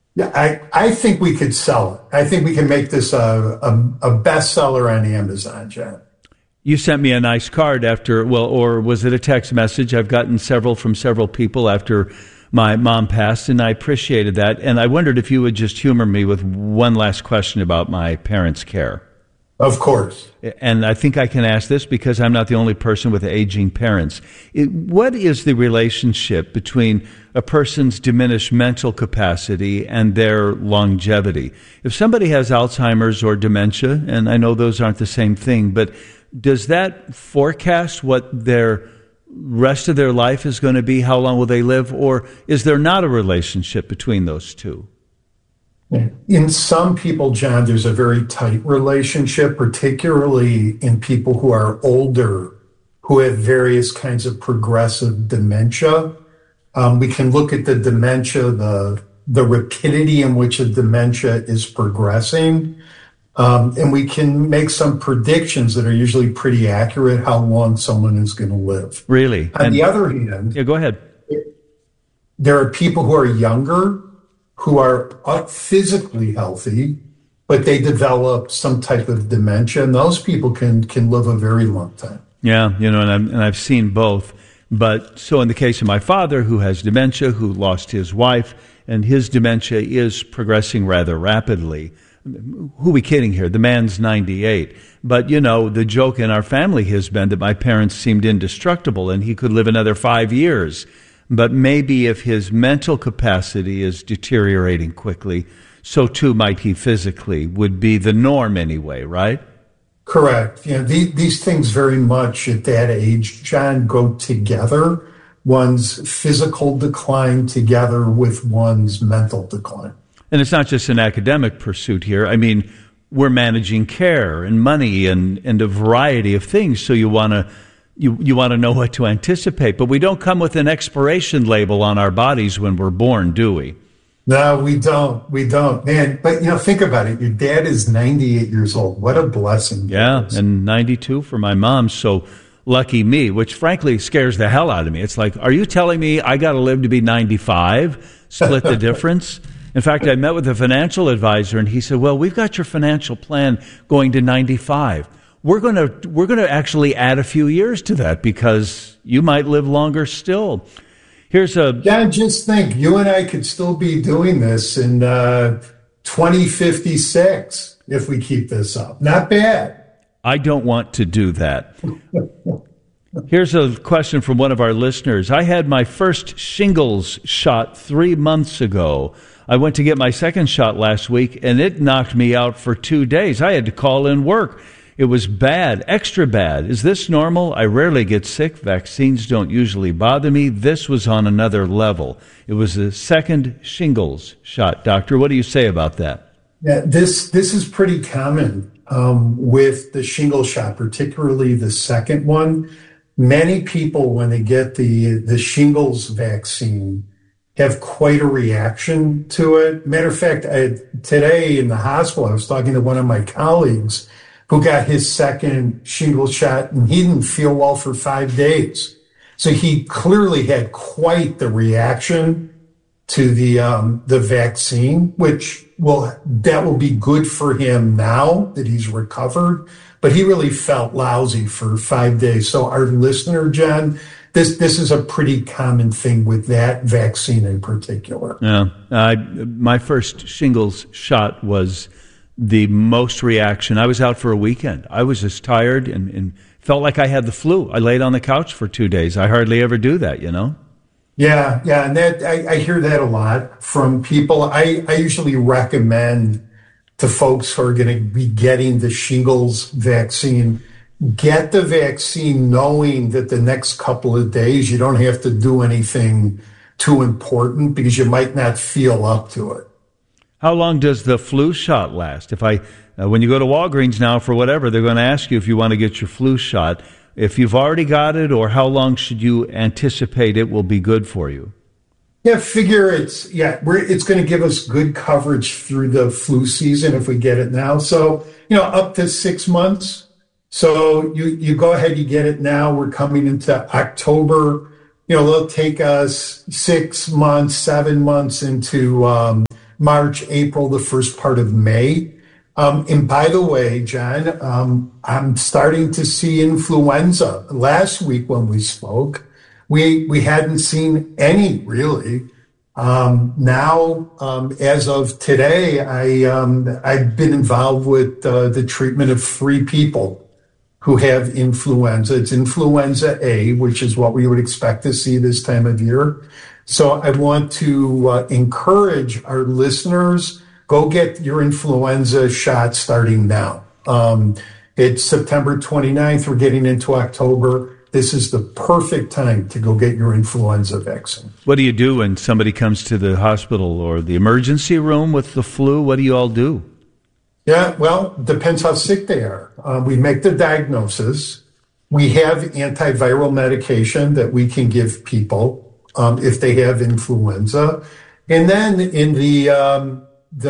Yeah, I think we could sell it. I think we can make this a bestseller on Amazon, John. You sent me a nice card after, well, or was it a text message? I've gotten several from several people after my mom passed, and I appreciated that. And I wondered if you would just humor me with one last question about my parents' care. Of course. And I think I can ask this because I'm not the only person with aging parents. What is the relationship between a person's diminished mental capacity and their longevity? If somebody has Alzheimer's or dementia, and I know those aren't the same thing, but does that forecast what their rest of their life is going to be? How long will they live? Or is there not a relationship between those two? In some people, John, there's a very tight relationship, particularly in people who are older, who have various kinds of progressive dementia. We can look at the dementia, the rapidity in which a dementia is progressing, and we can make some predictions that are usually pretty accurate how long someone is going to live. Really? On the other hand, yeah, go ahead. There are people who are younger, who are physically healthy, but they develop some type of dementia, and those people can live a very long time. Yeah, and I've seen both. But so in the case of my father, who has dementia, who lost his wife, and his dementia is progressing rather rapidly. Who are we kidding here? The man's 98. But, the joke in our family has been that my parents seemed indestructible and he could live another 5 years. But maybe if his mental capacity is deteriorating quickly, so too might he physically, would be the norm anyway, right? Correct. These things very much at that age, John, go together. One's physical decline together with one's mental decline. And it's not just an academic pursuit here. I mean, we're managing care and money and a variety of things, so you want to You want to know what to anticipate, but we don't come with an expiration label on our bodies when we're born, do we? No, we don't. We don't, man. But, think about it. Your dad is 98 years old. What a blessing. Yeah, and 92 for my mom, so lucky me, which frankly scares the hell out of me. It's like, are you telling me I got to live to be 95? Split the difference? In fact, I met with a financial advisor, and he said, well, we've got your financial plan going to 95. We're going to actually add a few years to that because you might live longer still. John, just think, you and I could still be doing this in 2056 if we keep this up. Not bad. I don't want to do that. Here's a question from one of our listeners. I had my first shingles shot 3 months ago. I went to get my second shot last week, and it knocked me out for 2 days. I had to call in work. It was bad, extra bad. Is this normal? I rarely get sick. Vaccines don't usually bother me. This was on another level. It was a second shingles shot. Doctor, what do you say about that? Yeah, this is pretty common with the shingles shot, particularly the second one. Many people, when they get the shingles vaccine, have quite a reaction to it. Matter of fact, today in the hospital, I was talking to one of my colleagues who got his second shingles shot, and he didn't feel well for 5 days. So he clearly had quite the reaction to the vaccine, that will be good for him now that he's recovered. But he really felt lousy for 5 days. So our listener, John, this is a pretty common thing with that vaccine in particular. Yeah, my first shingles shot was the most reaction. I was out for a weekend. I was just tired and felt like I had the flu. I laid on the couch for 2 days. I hardly ever do that, Yeah, and that I hear that a lot from people. I usually recommend to folks who are going to be getting the shingles vaccine, get the vaccine knowing that the next couple of days you don't have to do anything too important because you might not feel up to it. How long does the flu shot last? When you go to Walgreens now for whatever, they're going to ask you if you want to get your flu shot. If you've already got it, or how long should you anticipate it will be good for you? Yeah, it's going to give us good coverage through the flu season if we get it now. So, up to 6 months. So you go ahead, you get it now. We're coming into October. It'll take us 6 months, 7 months into March, April, the first part of May. And by the way, John, I'm starting to see influenza. Last week when we spoke, we hadn't seen any really. Now, as of today, I've been involved with the treatment of 3 people who have influenza. It's influenza A, which is what we would expect to see this time of year. So I want to encourage our listeners, go get your influenza shot starting now. It's September 29th. We're getting into October. This is the perfect time to go get your influenza vaccine. What do you do when somebody comes to the hospital or the emergency room with the flu? What do you all do? Yeah, well, depends how sick they are. We make the diagnosis. We have antiviral medication that we can give people if they have influenza. And then in the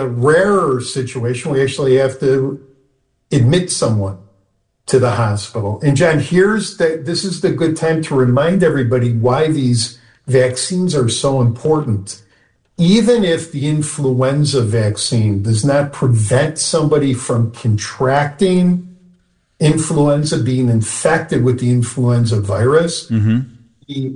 rarer situation, we actually have to admit someone to the hospital. And John, this is the good time to remind everybody why these vaccines are so important. Even if the influenza vaccine does not prevent somebody from contracting influenza, being infected with the influenza virus, the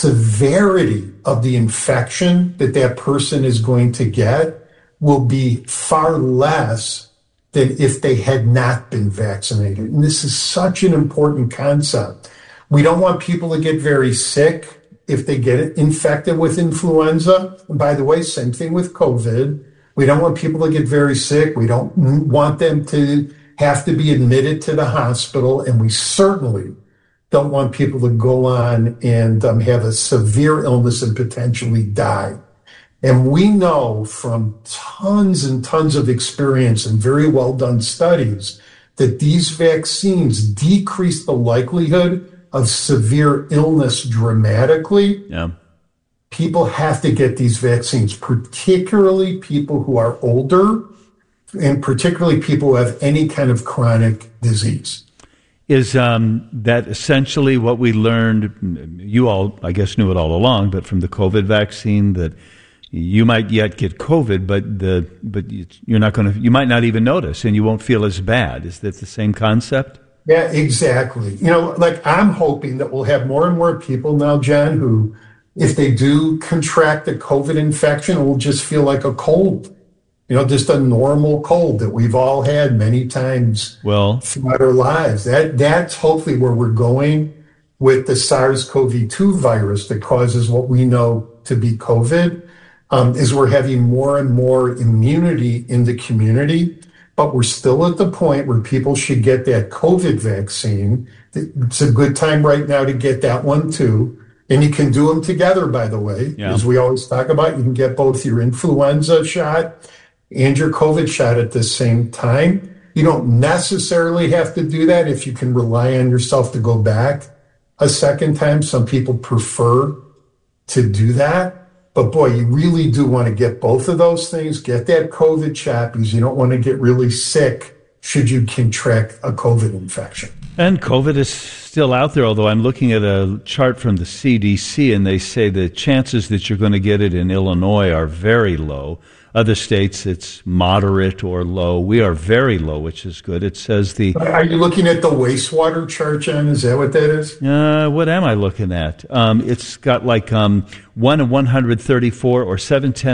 severity of the infection that person is going to get will be far less than if they had not been vaccinated. And this is such an important concept. We don't want people to get very sick if they get infected with influenza. And by the way, same thing with COVID. We don't want people to get very sick. We don't want them to have to be admitted to the hospital. And we certainly don't want people to go on and have a severe illness and potentially die. And we know from tons and tons of experience and very well done studies that these vaccines decrease the likelihood of severe illness dramatically. Yeah. People have to get these vaccines, particularly people who are older and particularly people who have any kind of chronic disease. Is that essentially what we learned? You all, I guess, knew it all along, but from the COVID vaccine that you might yet get COVID, but you're not going to. You might not even notice, and you won't feel as bad. Is that the same concept? Yeah, exactly. Like I'm hoping that we'll have more and more people now, John, who, if they do contract a COVID infection, it will just feel like a cold. Just a normal cold that we've all had many times throughout our lives. That's hopefully where we're going with the SARS-CoV-2 virus that causes what we know to be COVID. Is we're having more and more immunity in the community, but we're still at the point where people should get that COVID vaccine. It's a good time right now to get that one too. And you can do them together, by the way, as we always talk about. You can get both your influenza shot and your COVID shot at the same time. You don't necessarily have to do that if you can rely on yourself to go back a second time. Some people prefer to do that. But boy, you really do want to get both of those things. Get that COVID shot because you don't want to get really sick should you contract a COVID infection. And COVID is still out there, although I'm looking at a chart from the CDC, and they say the chances that you're going to get it in Illinois are very low. Other states, it's moderate or low. We are very low, which is good. It says the... Are you looking at the wastewater chart, John? Is that what that is? What am I looking at? It's got like 1 in 134 or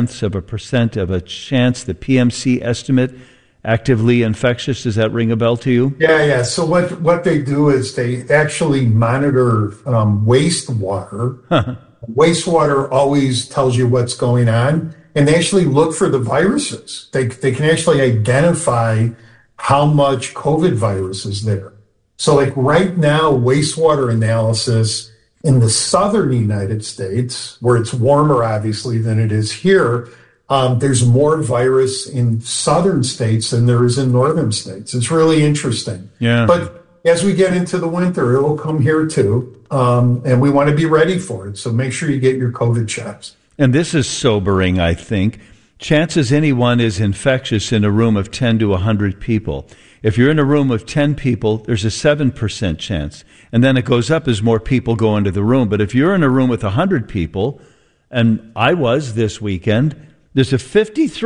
0.7% of a chance, the PMC estimate, actively infectious. Does that ring a bell to you? Yeah. So what they do is they actually monitor wastewater. Wastewater always tells you what's going on. And they actually look for the viruses. They can actually identify how much COVID virus is there. So like right now, wastewater analysis in the southern United States, where it's warmer, obviously, than it is here, there's more virus in southern states than there is in northern states. It's really interesting. Yeah. But as we get into the winter, it'll come here too. And we want to be ready for it. So make sure you get your COVID shots. And this is sobering, I think. Chances anyone is infectious in a room of 10 to 100 people. If you're in a room of 10 people, there's a 7% chance. And then it goes up as more people go into the room. But if you're in a room with 100 people, and I was this weekend, there's a 53